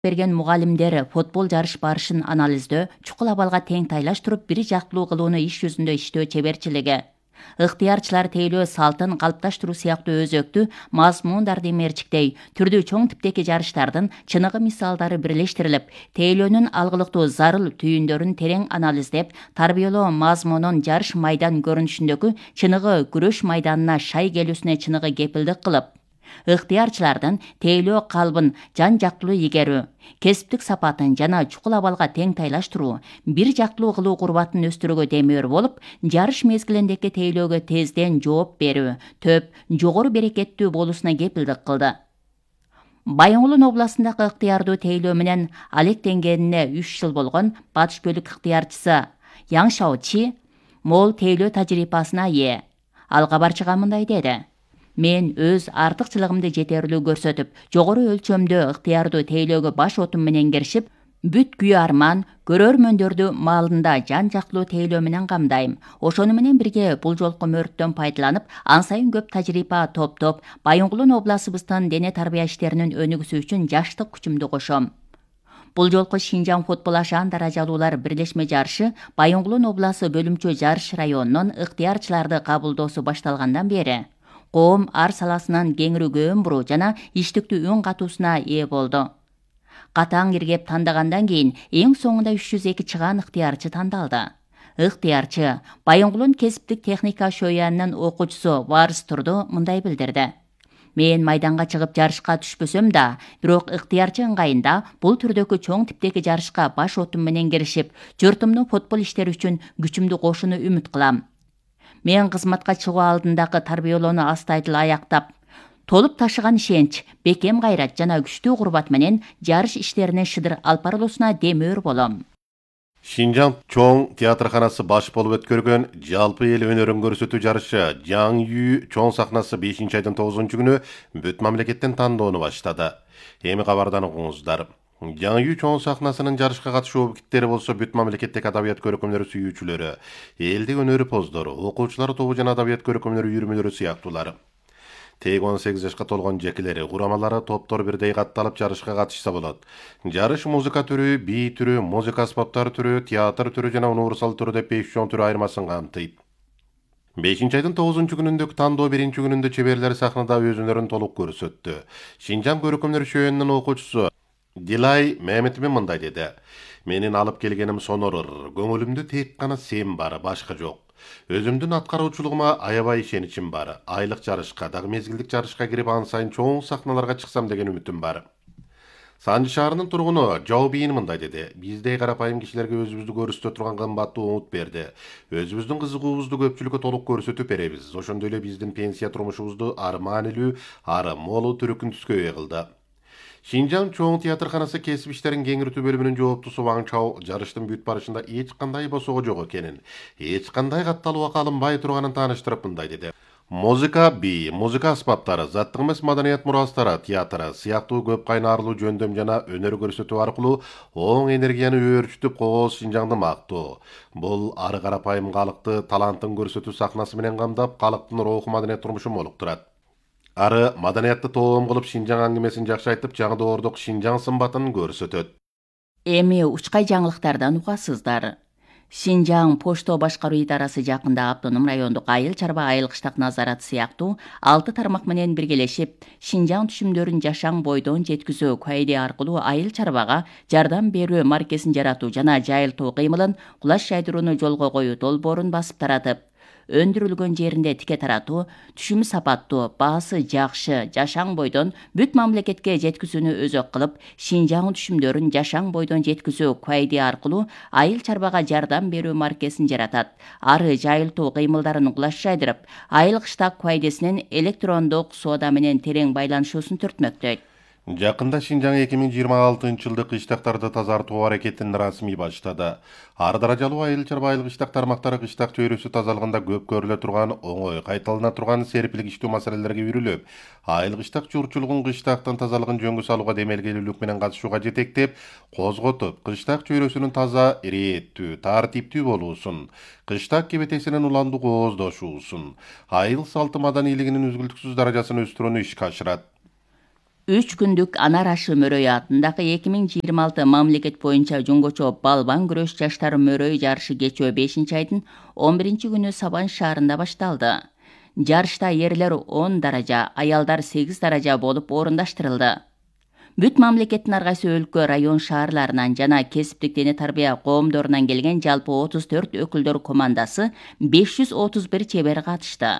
берген мугалимдер футбол жарыш барышын анализдөө, чукул абалга тең тайлаштырып, бир жактылуу кылууну иш жүзүндө иштөө чеберчилиги. Ыктыярчылар тейлөө салтын калыпташтыруу сыяктуу өзөктүү мазмундарды мерчиктей, түрдүү чоң типтеги жарыштардын чыныгы мисалдары бирлештирилип, тейлөөнүн алгылыктуу зарыл түйүндөрүн терең анализдеп, тарбиялоо мазмунун жарыш майдан көрүнүшүндөгү чыныгы күрөш майданына шай келүүсүнө чыныгы кепилдик кылып, ыктыярчылардын тейлөө калыбын жан жактылуу игерүү, кесиптик сапатын жана чукул абалга тең тайлаштыруу, бир жактылуу кылуу курбатын өстүрүүгө демеур болуп, жарыш мезгилиндеги тейлөөгө тезден жооп берүү, төп, жогору берекеттүү болуусуна кепилдик кылды. Байоңулун областындагы ыктыярдуу тейлөө менен алектенгенине 3 жыл болгон Батыш бөлүк ыктыярчысы Яң Шаочи мол тейлөө тажрыйбасына ээ. Ал кабарчыга мындай деди: Мен өз артыкчылыгымды жетерлүү көрсөтүп, жогору өлчөмдө ыктыярдуу тейлөөгө баш отум менен киришип, бүт күйүү арман, көрөрмөндөрдү маалында жан жактылуу тейлөө менен камдайм. Ошону менен бирге бул жолку мөрттөн пайдаланып, ан сайын көп тажрыйба топтоп, Байоңгулун областыбыздын дене тарбия иштеринин өнүгүүсү үчүн жаштык күчүмдү кошом. Бул жолку Шинжаң футбол ашаан даражалуулар бирлешме жарышы Байоңгулун обласы бөлүмчө жарыш районунун ыктыярчыларды кабылдоосу башталгандан бери коом ар саласынан кеңирүүгө буруу жана иштиктүү үн катуусуна ээ болду. Катаң иргеп тандагандан кийин эң соңунда 302 чыгаан ыктыярчы тандалды. Ыктыярчы Байоңгулун кесиптик техника шөянынын окуучусу Варыс Турду мындай билдирди: Мен майданга чыгып жарышка түшпөсөм да, бирок ыктыярчы ыңгайында бул түрдөгү чоң типтеги жарышка баш отум менен киришип, журтумдун футбол иштери үчүн күчүмдү кошууну үмүт кылам. Мен кызматка чыгуу алдындагы тарбиялоону астайдыл аяктап, толуп ташыган ишенч, бекем кайрат жана күчтүү курбат менен жарыш иштеринин шыдыр алып барылуусуна демөөр болом. Шинжаң чоң театрханасы баш болуп өткөргөн жалпы эл өнөрүн көрсөтүү жарышы Жаң Үй чоң сахнасы 5-айдын 9-күнү бүт мамлекеттен тандоону баштады. Эми кабардан угуңуздар. Жаң Үй чоң сахнасынын жарышка катышуу объекттери болсо бүт мамлекеттик адабият көркөмдөр сүйүүчүлөрү, элдик өнөр поздору, окуучулар тобу жана адабият көркөмдөр үйүрмөлөрү сыяктуулар. Тег 18 жашка толгон жекелери, курамалары топтор бирдей катталып жарышка катышса болот. Жарыш музыка түрү, бий түрү, музыка аспаптары түрү, театр түрү жана универсал түрү деп 5 чоң түрү айырмасын камтыйт. 5-айдын 9-күнүндөгү тандоо 1-күнүндө чеберлер сахнада өз өнөрүн толук көрсөттү. Шинжаң көркөмдөр шөөнүнүн окуучусу Дилай Мehmet'имен мындай деди: Менин алып келгеним сонорыр, көңүлүмдө тек гана сен бар, башка жок. Өзүмдүн аткаруучулугума аябай ишеничим бар. Айлык жарышка, дагы мезгилдик жарышка кирип ан сайын чоң сахналарга чыксам деген үмүтүм бар. Санжы шаарынын тургуну Жау Бийин мындай деди: Биздей карапайым кишилерге өзүбүздү көрсөтө турган кымбаттуу умут берди. Өзүбүздүн кызыгуубузду көпчүлүккө толук көрсөтүп беребиз. Ошондой эле биздин пенсия турмушубузду ары маанилүү, ары молу түрүкүн түскөй кылды. Шинжаң чоң театрханасы кесип иштерин кеңиртүү бөлүмүнүн жооптусу Ваң Чао жарыштын бүт барышында эч кандай босого жок экенин, эч кандай катталууга алынбай турганын тааныштырып мындай деди: Музыка бий, музыка аспаптары, заттык эмес маданият мурастары, театр сыяктуу көп кайнарлуу жөндөм жана өнөр көрсөтүү аркылуу оң энергияны өөрчүтүп кооз Шинжаңды мактоо. Бул ары карапайым калыкты талантын көрсөтүү сахнасы менен камдап, калктын руху маданият турмушун молуктурат. Ары маданиятты тоом кылып Шинжаң аңгемесин жакшы айтып, жаңы доордук Шинжаң сымбатын көрсөтөт. Эми учкай жаңылыктардан угасыздар. Шинжаң Почто башкаруу идарасы жакында автоном райондук айыл чарба айыл кыштак назараты сыяктуу 6 тармак менен биргелешип, Шинжаң түшүмдөрүн жашаң бойдон жеткизүү кайды аркылуу айыл чарбага жардам берүү маркесин жаратуу жана жайылтуу кыймылын кулаш жайдырууну жолго коюу долбоорун басып таратып, өндүрүлгөн жеринде тике таратуу, түшүмү сапаттуу, баасы жакшы жашаң бойдон бүт мамлекетке жеткизүүнү өзөк кылып, Шинжаң түшүмдөрүн жашаң бойдон жеткизүү кайды аркылуу айыл чарбага жардам берүү маркесин жаратат. Ары жайылтуу кыймылдарын кулаш жайдырып, айыл кыштак кайдесинин электрондук соода менен терең байланышуусун түртмөктөйт. Жакында Шинжаң 2026-жылдык кыштактарды тазартуу аракетин расмий баштады. Ар даражалуу айыл чарба айыл кыштак тармактары кыштак чөйрөсү тазалыгында көп көрүлө турган, оңой кайталана турган серпилгичтүү маселелерге үйрүлүп, айыл кыштак журтчулугун кыштактын тазалыгын жөнгө салууга демелгелүүлүк менен катышууга жетектеп, козготуп, кыштак чөйрөсүнүн таза, ирээттүү, тартиптүү болуусун, кыштак кебетесинин уланду кооздошуусун, айыл салты маданийлигинин үзгүлтүксүз даражасын өстүрүүнү ишке ашырат. 3 күндүк Анар Ашы мөрөй атындагы 2026 мамлекет боюнча жуңгочо балбан күрөш жаштар мөрөй жарышы кечөө 5-айдын 11-күнү Сабан шаарында башталды. Жарышта эрлер 10 даража, аялдар 8 даража болуп орундаштырылды. Бүт мамлекеттин ар кайсы өлкө, район шаарларынан жана кесиптик дене тарбия коомдорунан келген жалпы 34 өкүлдөр командасы 531 чебер катышты.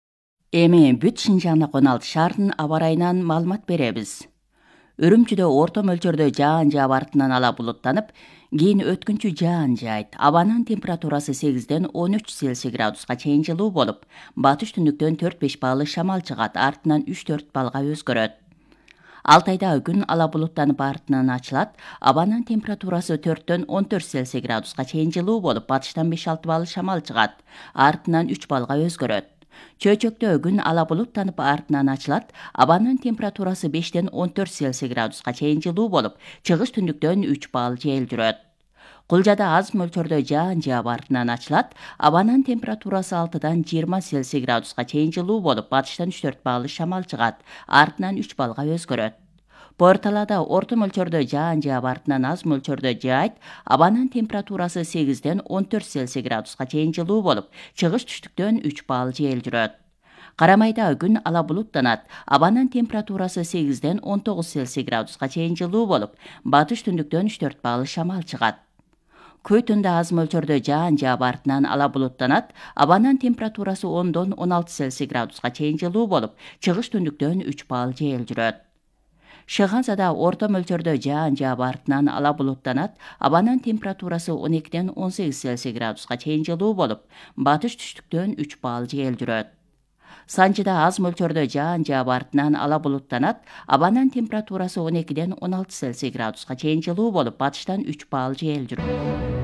Эми бүт Шинжаңда 16 шаардын аба ырайынан маалымат беребиз. Үрүмчүдө орто мөлчөрдө жаан жаап артынан ала булуттанып, кийин өткүнчү жаан жаайт. Абанын температурасы 8-ден 13 Цельсий градуска чейин жылуу болуп, батыш түндүктөн 4-5 баллы шамал чыгат, артынан 3-4 балга өзгөрөт. Алтайда күн ала булуттанып артынан ачылат. Абанын температурасы 4-төн 14 Цельсий градуска чейин жылуу болуп, батыштан 5-6 баллы шамал чыгат, артынан 3 балга өзгөрөт. Чөйчөктө күн ала булуттанып артынан ачылат. Абанын температурасы 5-тен 14 Цельсий градуска чейин жылуу болуп, чыгыш түндүктөн 3 балл жел жүрөт. Кулжада аз мөлчөрдө жаан жаап артынан ачылат. Абанын температурасы 6-дан 20 Цельсий градуска чейин жылуу болуп, батыштан 3-4 баллы шамал чыгат, артынан 3 балга өзгөрөт. Порталада орто мөлчөрдө жаан жаап артынан аз мөлчөрдө жаайт. Абанын температурасы 8-ден 14 Цельсий градуска чейин жылуу болуп, чыгыш түштүктөн 3 балл жел жүрөт. Карамайда күн ала булуттанат. Абанын температурасы 8-ден 19 Цельсий градуска чейин жылуу болуп, батыш түндүктөн 3-4 балл шамал чыгат. Көйтүндө аз мөлчөрдө жаан жаап артынан ала булуттанат. Абанын температурасы 10-дон 16 Цельсий градуска чейин жылуу болуп, чыгыш түндүктөн 3 балл жел жүрөт. Шыгансада орто мөлчөрдө жаан жаап артынан ала булуттанат. Абанын температурасы 12-ден 18 Цельсий градуска чейин жылуу болуп, батыш түштүктөн 3 балл жел жүрөт. Санжыда аз мөлчөрдө жаан жаап артынан ала булуттанат. Абанын температурасы 12-ден 16 Цельсий градуска чейин жылуу болуп, батыштан 3 балл жел жүрөт.